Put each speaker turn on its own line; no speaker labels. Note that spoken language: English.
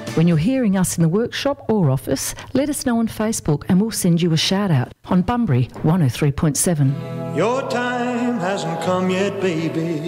When you're hearing us in the workshop or office, let us know on Facebook and we'll send you a shout out on Bunbury 103.7.
Your time hasn't come yet, baby.